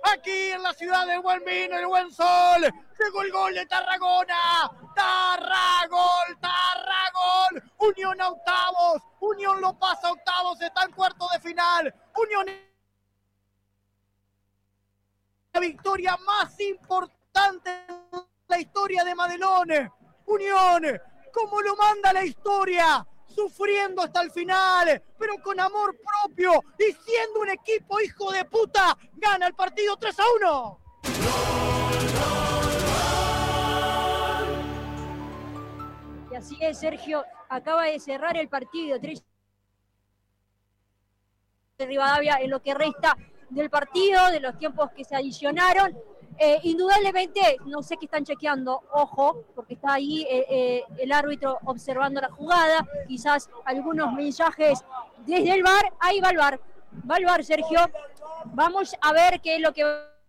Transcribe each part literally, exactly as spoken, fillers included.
aquí en la ciudad del buen vino, el buen sol. Llegó el gol de Tarragona. Tarragol, Tarragol. Unión a octavos. Unión lo pasa a octavos. Está en cuarto de final. Unión. La victoria más importante de la historia de Madelón. Unión, como lo manda la historia, sufriendo hasta el final, pero con amor propio y siendo un equipo hijo de puta, gana el partido tres a uno. Y así es, Sergio, acaba de cerrar el partido, tres de Rivadavia en lo que resta del partido, de los tiempos que se adicionaron. Eh, indudablemente, no sé qué están chequeando, ojo, porque está ahí eh, eh, el árbitro observando la jugada, quizás algunos mensajes desde el V A R, ahí va el V A R, va el V A R, Sergio, vamos a ver qué es lo que...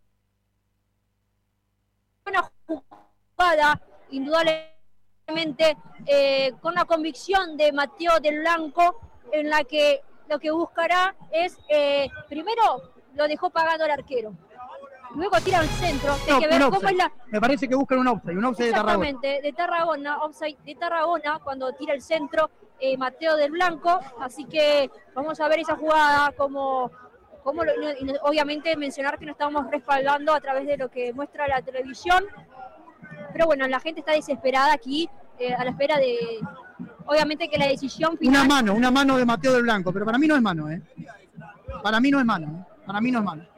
Una jugada, indudablemente, eh, con la convicción de Mateo del Blanco, en la que lo que buscará es, eh, primero, lo dejó pagando al arquero. Luego tira al centro, hay no, que ver cómo offside. es la... Me parece que buscan un offside, un offside de Tarragona. Exactamente, de Tarragona, offside de Tarragona, cuando tira el centro eh, Mateo del Blanco, así que vamos a ver esa jugada, como, como lo, obviamente mencionar que nos estamos respaldando a través de lo que muestra la televisión, pero bueno, la gente está desesperada aquí, eh, a la espera de, obviamente que la decisión final... Una mano, una mano de Mateo del Blanco, pero para mí no es mano, ¿eh? Para mí no es mano, ¿eh? Para mí no es mano.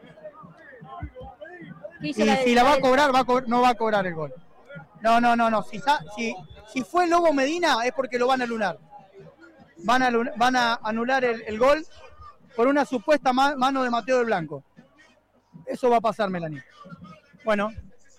Y si la, la va a cobrar, va a cobrar, no va a cobrar el gol. No, no, no, no. Si, si, si fue Lobo Medina es porque lo van a anular. Van a, van a anular el, el gol por una supuesta ma, mano de Mateo del Blanco. Eso va a pasar, Melanie. Bueno.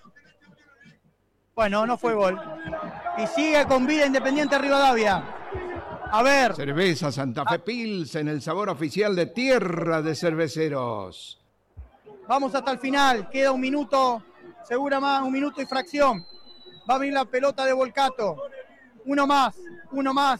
Bueno, no fue gol. Y sigue con vida Independiente Rivadavia. A ver. Cerveza Santa Fe Pilsen, el sabor oficial de Tierra de Cerveceros. Vamos hasta el final, queda un minuto, segura más, un minuto y fracción. Va a venir la pelota de Volcato. Uno más, uno más.